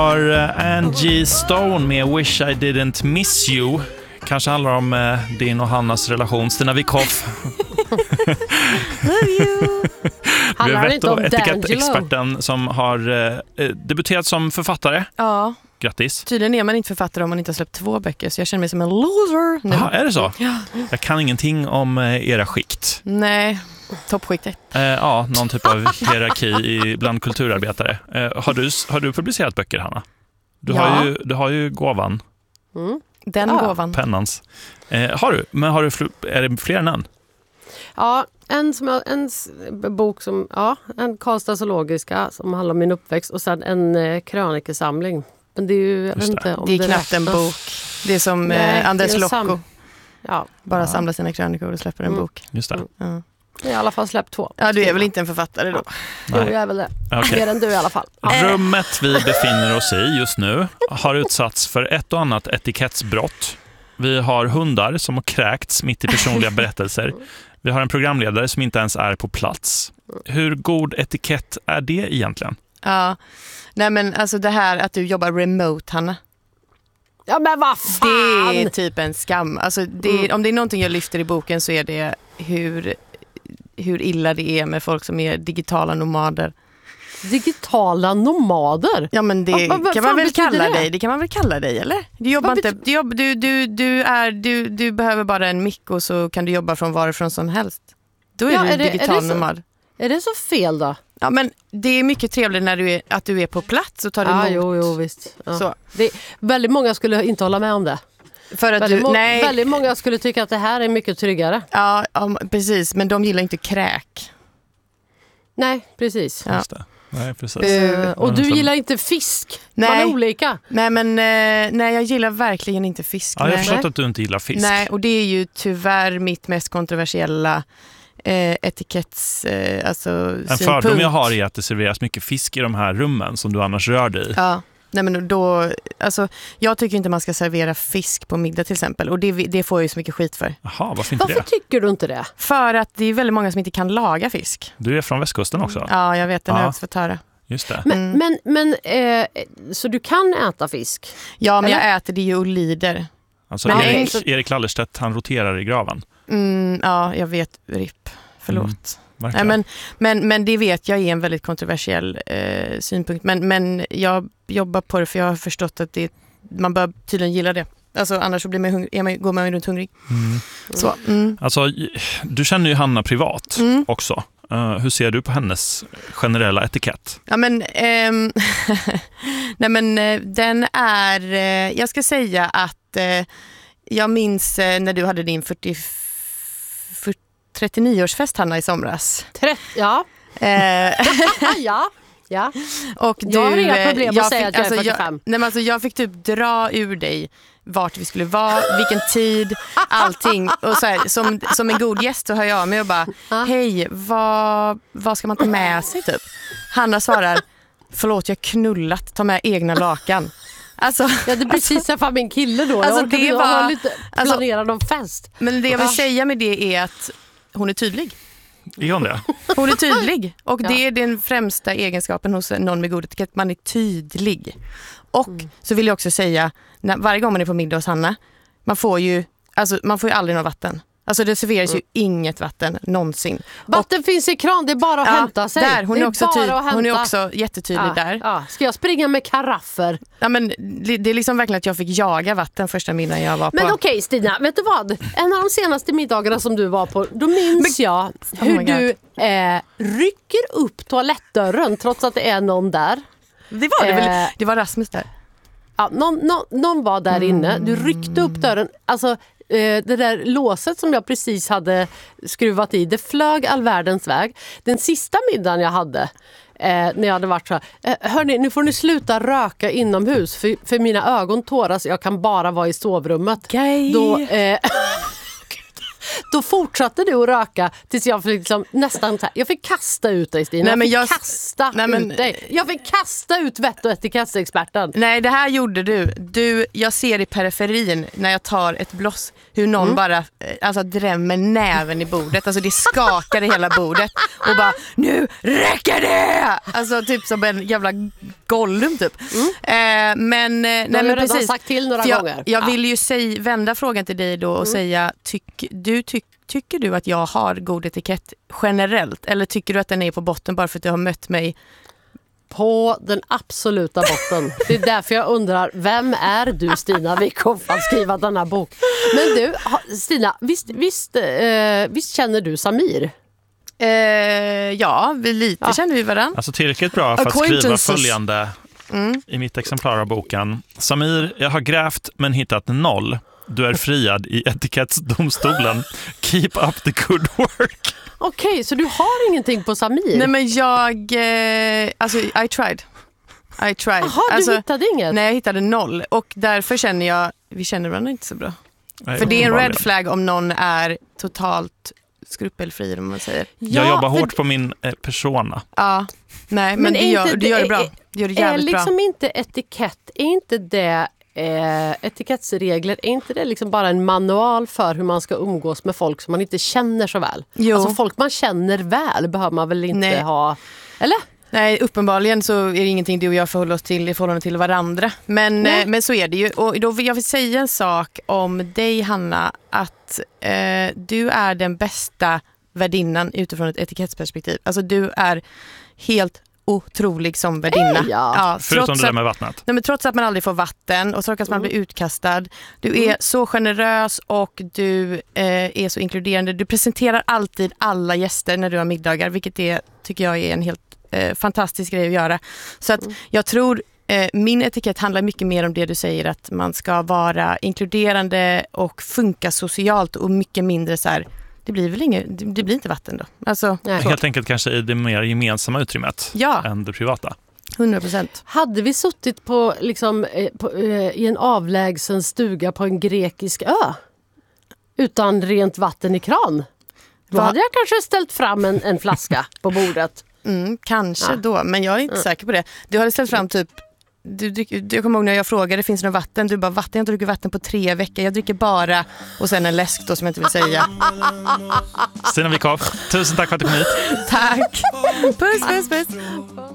Har Angie Stone med Wish I Didn't Miss You. Kanske handlar om din och Hannas relation. Stina Wickhoff. Love you. Handlar det inte om etikettexperten som har debuterat som författare. Ja. Grattis. Tydligen är man inte författare om man inte har släppt 2 böcker. Så jag känner mig som en loser nu. Ja, är det så? Ja. Jag kan ingenting om era skikt. Nej, toppskiktet. Ja, någon typ av hierarki bland kulturarbetare. Har du publicerat böcker, Hanna? Du har ju gåvan. Den gåvan. Pennans. Har du? Men är det fler än en? Ja, en bok som, en Karlstad zoologiska som handlar om min uppväxt och sen en krönikesamling. Men det är ju, jag vet inte om det är knappt en bok. Det är som Anders Locko. Bara samlar sina krönikor och släpper en bok. Just det. Ja. Jag har i alla fall släppt 2. Ja, du är väl inte en författare då? Jo, jag är väl det. Okay. Mer än du i alla fall. Rummet vi befinner oss i just nu har utsatts för ett och annat etikettsbrott. Vi har hundar som har kräkts mitt i personliga berättelser. Vi har en programledare som inte ens är på plats. Hur god etikett är det egentligen? Ja, nej men alltså det här att du jobbar remote, Hanna. Ja, men vad fan! Det är typ en skam. Alltså om det är någonting jag lyfter i boken så är det hur illa det är med folk som är digitala nomader. Digitala nomader? Ja, men det kan man väl kalla dig. Det kan man väl kalla dig, eller? Du jobbar inte. Du behöver bara en mick och så kan du jobba från varifrån som helst. Då är du digital nomad. Är det så fel då? Ja, men det är mycket trevligt när att du är på plats och tar emot. Jo, visst. Ja. Så. Väldigt många skulle inte hålla med om det. För att väldigt många skulle tycka att det här är mycket tryggare. Ja, precis. Men de gillar inte kräk. Nej, precis. Ja. Just det. Nej, precis. Och du gillar inte fisk? Nej. Man är olika. Nej, men jag gillar verkligen inte fisk. Ja, jag förstår att du inte gillar fisk. Nej, och det är ju tyvärr mitt mest kontroversiella etiketts en fördom jag har är att det serveras mycket fisk i de här rummen som du annars rör dig i. Ja. Nej, men då, alltså, jag tycker inte man ska servera fisk på middag till exempel. Och det får jag ju så mycket skit för. Jaha, varför inte Varför tycker du inte det? För att det är väldigt många som inte kan laga fisk. Du är från västkusten också. Ja, jag vet, den har jag också fått höra. Just det. Men så du kan äta fisk? Ja, men jag äter det ju och lider. Alltså Erik Lallerstedt, han roterar i graven. Ja, jag vet, RIP. Förlåt. Nej, men det vet jag är en väldigt kontroversiell synpunkt. Men jag jobbar på det för jag har förstått att man bör tydligen gilla det. Alltså, annars så går man runt hungrig. Så, Alltså, du känner ju Hanna privat också. Hur ser du på hennes generella etikett? Ja, men nej, men den är, jag ska säga att jag minns när du hade din 39-årsfest, Hanna, i somras. Ja. Ja. Och jag har inga problem att säga att jag är 45. Jag fick typ dra ur dig vart vi skulle vara, vilken tid, allting. Och så här, som en god gäst så hör jag mig och bara, hej, vad ska man ta med sig typ? Hanna svarar, förlåt, jag knullat, ta med egna lakan. Alltså, ja, det är precis för min kille då. Alltså, det var lite planerad om fest. Men det jag vill säga med det är att hon är tydlig. Är hon det? Hon är tydlig. Och det är den främsta egenskapen hos någon med god etikett. Man är tydlig. Och så vill jag också säga, varje gång man är på middag hos Hanna, man får ju aldrig något vatten. Alltså det serveras ju inget vatten någonsin. Vatten finns i kran, det är bara att hämta sig. Där, hon är också jättetydlig där. Ja. Ska jag springa med karaffer? Ja, men det är liksom verkligen att jag fick jaga vatten första middagen jag var på. Men okej, Stina, vet du vad? En av de senaste middagarna som du var på, då minns jag hur du rycker upp toalettdörren trots att det är någon där. Det var det väl? Det var Rasmus där. Ja, någon var där inne. Du ryckte upp dörren. Alltså, det där låset som jag precis hade skruvat i, det flög all världens väg. Den sista middagen jag hade, när jag hade varit så här, hörni, nu får ni sluta röka inomhus för mina ögon tåras, jag kan bara vara i sovrummet. Okay. Då fortsatte du att röka tills jag fick liksom nästan så här, jag fick kasta ut dig, Stina. Jag fick kasta ut vett- och etikettsexperten. Nej, det här gjorde du. Jag ser i periferin när jag tar ett bloss hur någon bara drämmer näven i bordet. Alltså det skakade hela bordet och bara, nu räcker det! Alltså typ som en jävla Gollum typ. Men jag redan sagt till några gånger. Jag vill ju vända frågan till dig då och säga, tycker du att jag har god etikett generellt? Eller tycker du att den är på botten bara för att du har mött mig? På den absoluta botten. Det är därför jag undrar, vem är du, Stina Wickhoff, att skriva denna bok? Men du, Stina, visst känner du Samir? Ja, lite känner vi varandra. Alltså tillräckligt bra för att skriva följande i mitt exemplar av boken. Samir, jag har grävt men hittat 0. Du är friad i etikettsdomstolen. Keep up the good work. Okej, så du har ingenting på Samir? Nej, men I tried. Jaha, du hittade inget? Nej, jag hittade 0. Och därför känner jag, vi känner varandra inte så bra. Nej, för det är en red flag om någon är totalt skrupelfri, om man säger. Jag jobbar hårt på min persona. Ja, nej, men du gör det bra. Du gör det jävligt liksom bra. Inte etikett, är inte det etikettsregler, är inte det liksom bara en manual för hur man ska umgås med folk som man inte känner så väl? Jo. Alltså folk man känner väl behöver man väl inte ha, eller? Nej, uppenbarligen så är det ingenting du och jag förhåller oss till i förhållande till varandra. Men så är det ju. Och då vill jag säga en sak om dig, Hanna, att du är den bästa värdinnan utifrån ett etikettsperspektiv. Alltså du är helt otrolig som värdinna. Ja, förutom det där med vattnet. Nej, men trots att man aldrig får vatten och trots att man blir utkastad. Du är så generös och du är så inkluderande. Du presenterar alltid alla gäster när du har middagar, vilket tycker jag är en helt fantastisk grej att göra. Så att jag tror min etikett handlar mycket mer om det du säger, att man ska vara inkluderande och funka socialt och mycket mindre så här. Det blir inte vatten då. Alltså, helt enkelt kanske i det mer gemensamma utrymmet än det privata. 100%. Hade vi suttit på, liksom, i en avlägsen stuga på en grekisk ö utan rent vatten i kran, då hade jag kanske ställt fram en flaska på bordet. Kanske då, men jag är inte säker på det. Du hade ställt fram typ, jag kommer ihåg när jag frågade, finns det något vatten? Du bara, vatten, jag har inte druckit vatten på 3 veckor. Jag dricker bara, och sen en läsk då som jag inte vill säga. Stina Wickhoff, tusen tack för att du kom hit. Tack. Puss.